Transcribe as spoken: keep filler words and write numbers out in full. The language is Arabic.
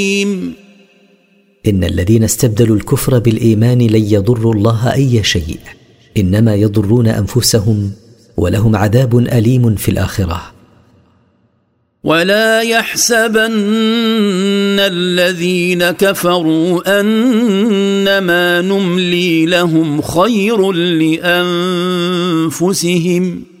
إن الذين استبدلوا الكفر بالإيمان لن يضروا الله أي شيء، إنما يضرون أنفسهم، ولهم عذاب أليم في الآخرة. ولا يحسبن الذين كفروا أنما نملي لهم خير لأنفسهم